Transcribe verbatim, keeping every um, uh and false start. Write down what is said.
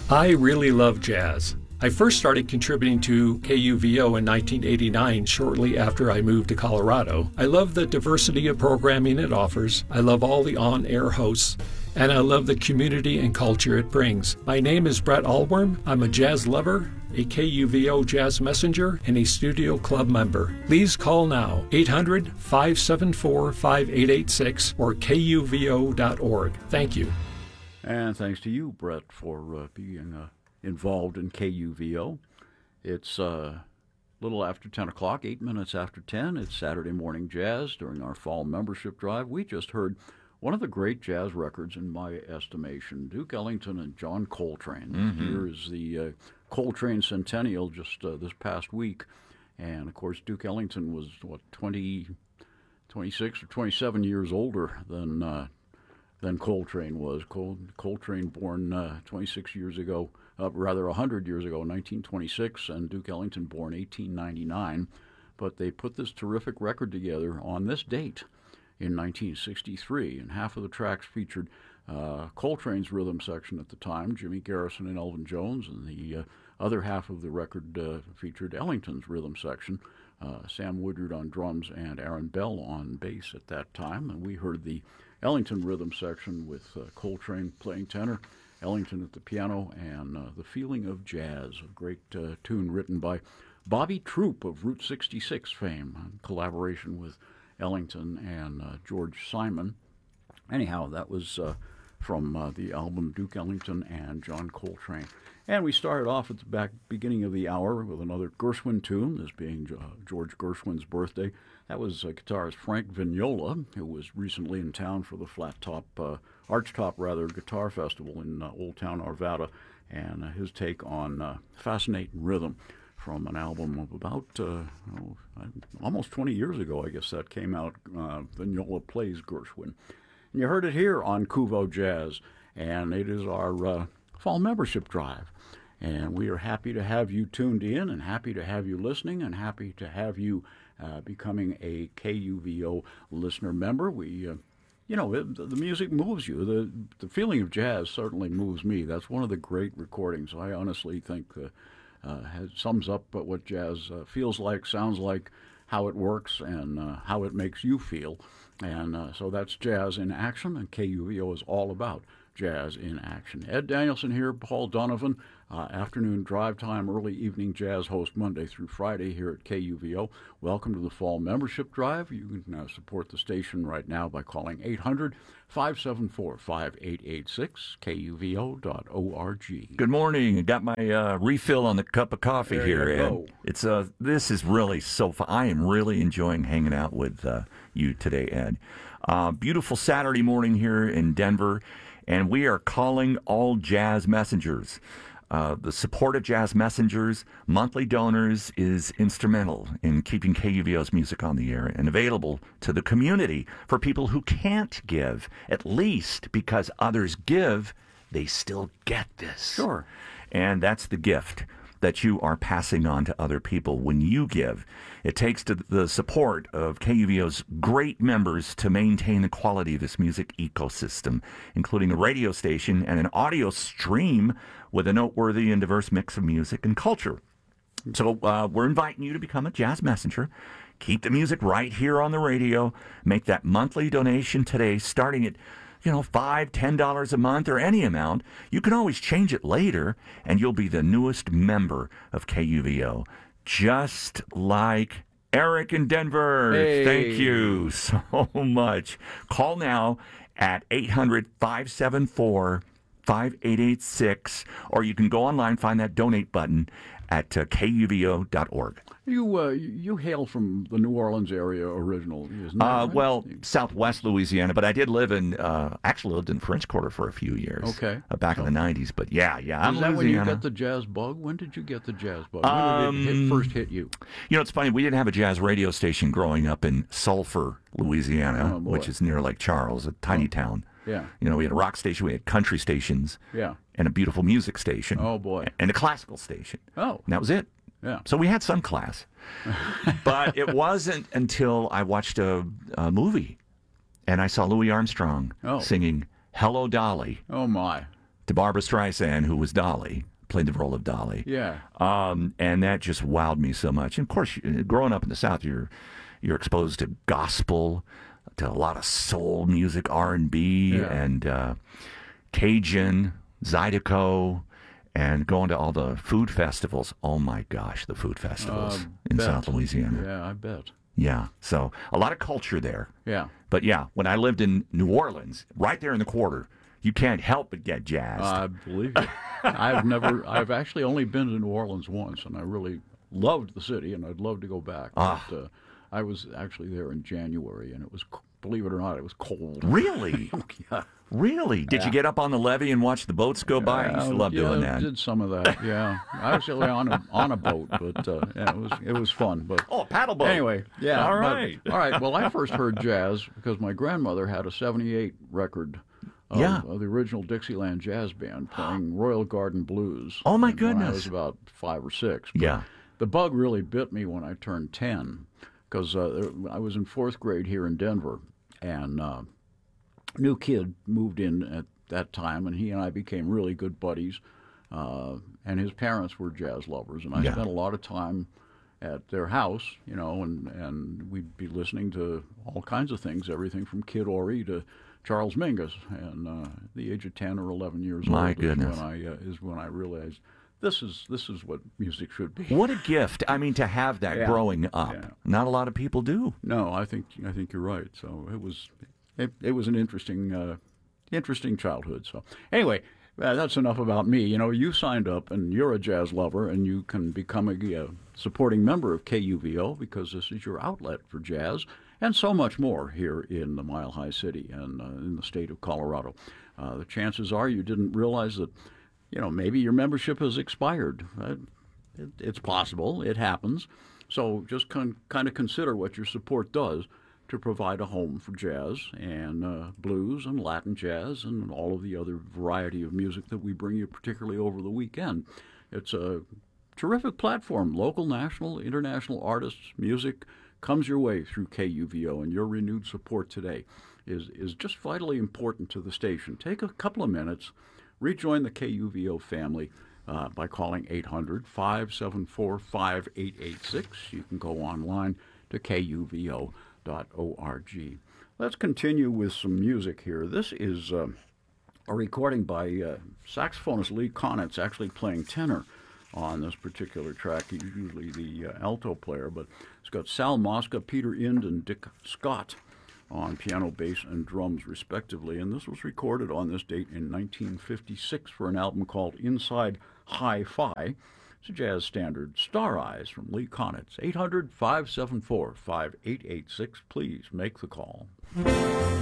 I really love jazz. I first started contributing to K U V O in nineteen eighty-nine, shortly after I moved to Colorado. I love the diversity of programming it offers. I love all the on-air hosts. And I love the community and culture it brings. My name is Brett Allworm. I'm a jazz lover, a K U V O Jazz Messenger, and a Studio Club member. Please call now, eight hundred, five seven four, five eight eight six or K U V O dot org. Thank you. And thanks to you, Brett, for uh, being uh, involved in K U V O. It's a uh, little after ten o'clock, eight minutes after ten. It's Saturday Morning Jazz during our fall membership drive. We just heard one of the great jazz records, in my estimation, Duke Ellington and John Coltrane. Mm-hmm. Here is the uh, Coltrane Centennial just uh, this past week. And, of course, Duke Ellington was, what, twenty, twenty-six or twenty-seven years older than uh, than Coltrane was. Col- Coltrane born uh, twenty-six years ago, uh, rather one hundred years ago, nineteen twenty-six, and Duke Ellington born eighteen ninety-nine. But they put this terrific record together on this date in nineteen sixty-three, and half of the tracks featured uh, Coltrane's rhythm section at the time, Jimmy Garrison and Elvin Jones, and the uh, other half of the record uh, featured Ellington's rhythm section, uh, Sam Woodard on drums and Aaron Bell on bass at that time. And we heard the Ellington rhythm section with uh, Coltrane playing tenor, Ellington at the piano, and uh, The Feeling of Jazz, a great uh, tune written by Bobby Troup of Route sixty-six fame, in collaboration with Ellington and uh, George Simon. Anyhow, that was uh, from uh, the album Duke Ellington and John Coltrane. And we started off at the back beginning of the hour with another Gershwin tune, this being uh, George Gershwin's birthday. That was uh, guitarist Frank Vignola, who was recently in town for the Flat Top, uh, Archtop rather, Guitar Festival in uh, Old Town Arvada, and uh, his take on uh, Fascinating Rhythm, from an album of about uh, oh, almost twenty years ago, I guess that came out, uh, Vignola Plays Gershwin. And you heard it here on Kuvo Jazz, and it is our uh, fall membership drive. And we are happy to have you tuned in, and happy to have you listening, and happy to have you uh, becoming a K U V O listener member. We, uh, you know, it, the music moves you. The, the feeling of jazz certainly moves me. That's one of the great recordings. I honestly think uh, Uh, has, sums up uh, what jazz uh, feels like, sounds like, how it works, and uh, how it makes you feel. And uh, so that's Jazz in Action, and K U V O is all about jazz in action. Ed Danielson here, Paul Donovan, uh, afternoon drive time, early evening jazz host Monday through Friday here at K U V O. Welcome to the fall membership drive. You can uh, support the station right now by calling eight hundred, five seven four, five eight eight six, K U V O dot org. Good morning. I got my uh, refill on the cup of coffee there here, you Ed. go. It's uh, this is really so fun. I am really enjoying hanging out with uh, you today, Ed. Uh, beautiful Saturday morning here in Denver, and we are calling all jazz messengers. Uh, the support of Jazz Messengers, monthly donors, is instrumental in keeping K U V O's music on the air and available to the community for people who can't give. At least because others give, they still get this. Sure. And that's the gift that you are passing on to other people when you give. It takes to the support of K U V O's great members to maintain the quality of this music ecosystem, including a radio station and an audio stream with a noteworthy and diverse mix of music and culture. So uh, we're inviting you to become a Jazz Messenger. Keep the music right here on the radio. Make that monthly donation today, starting at you know, five, ten dollars a month, or any amount. You can always change it later, and you'll be the newest member of K U V O. Just like Eric in Denver. Hey. Thank you so much. Call now at eight hundred, five seven four, five eight eight six, or you can go online, find that donate button at uh, K U V O dot org. You uh, you hail from the New Orleans area originally, isn't that Uh, right? well, Southwest Louisiana, but I did live in, uh, actually lived in French Quarter for a few years. Okay. Uh, back in the nineties, but yeah, yeah. I'm Is that when you Louisiana. got the jazz bug? When did you get the jazz bug? When Um, did it hit, first hit you? You know, it's funny, we didn't have a jazz radio station growing up in Sulphur, Louisiana, Oh, boy. which is near Lake Charles, a tiny town. Yeah. You know, we had a rock station, we had country stations, Yeah. and a beautiful music station. Oh, boy. And a classical station. Oh. And that was it. Yeah. So we had some class. But it wasn't until I watched a, a movie and I saw Louis Armstrong Oh. singing Hello, Dolly. Oh, my. to Barbara Streisand, who was Dolly, played the role of Dolly. Yeah. Um, and that just wowed me so much. And of course, growing up in the South, you're you're exposed to gospel, to a lot of soul music, R and B, Yeah. and uh, Cajun, Zydeco, and going to all the food festivals. Oh my gosh, the food festivals Uh, in bet. South Louisiana. Yeah, I bet. Yeah, so a lot of culture there. Yeah. But yeah, when I lived in New Orleans, right there in the quarter, you can't help but get jazzed. I believe you. I've never, I've actually only been to New Orleans once, and I really loved the city, and I'd love to go back. Ah. But uh, I was actually there in January, and it was, believe it or not, it was cold. Really? Yeah. Really? Did you get up on the levee and watch the boats go by? I used to love yeah, doing I that. did some of that. Yeah, I was actually on a on a boat, but uh, yeah, it was it was fun. But Oh, a paddle boat. anyway, yeah. All but- right. all right. Well, I first heard jazz because my grandmother had a seventy-eight record. Of, Yeah. of the original Dixieland Jazz Band playing Royal Garden Blues. Oh, my when I goodness. was about five or six. But Yeah. The bug really bit me when I turned ten because uh, I was in fourth grade here in Denver, and uh, a new kid moved in at that time, and he and I became really good buddies. Uh, and his parents were jazz lovers, and I Yeah. spent a lot of time at their house, you know, and, and we'd be listening to all kinds of things, everything from Kid Ory to Charles Mingus. And uh, at the age of ten or eleven years My old goodness. is when I uh, is when I realized this is this is what music should be. What a gift. I mean, to have that Yeah. growing up. Yeah. Not a lot of people do. No, I think I think you're right. So it was it, it was an interesting uh, interesting childhood. So anyway, uh, that's enough about me. You know, you signed up and you're a jazz lover, and you can become a, uh supporting member of K U V O because this is your outlet for jazz and so much more here in the Mile High City and uh, in the state of Colorado. Uh, the chances are you didn't realize that, you know, maybe your membership has expired. Uh, it, it's possible. It happens. So just con- kind of consider what your support does to provide a home for jazz and uh, blues and Latin jazz and all of the other variety of music that we bring you, particularly over the weekend. It's a terrific platform. Local, national, international artists, music comes your way through K U V O, and your renewed support today is, is just vitally important to the station. Take a couple of minutes, rejoin the K U V O family uh, by calling eight hundred, five seven four, five eight eight six. You can go online to K U V O dot org. Let's continue with some music here. This is um, a recording by uh, saxophonist Lee Konitz, actually playing tenor on this particular track. He's usually the uh, alto player, but it's got Sal Mosca, Peter Ind, and Dick Scott on piano, bass, and drums, respectively. And this was recorded on this date in nineteen fifty-six for an album called Inside Hi-Fi. It's a jazz standard, Star Eyes, from Lee Konitz. eight hundred, five seven four, five eight eight six. Please make the call.